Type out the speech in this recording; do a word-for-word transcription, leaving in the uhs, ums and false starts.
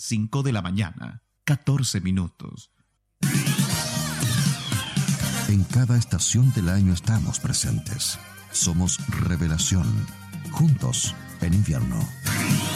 cinco de la mañana, catorce minutos. En cada estación del año estamos presentes. Somos Revelación. Juntos en invierno.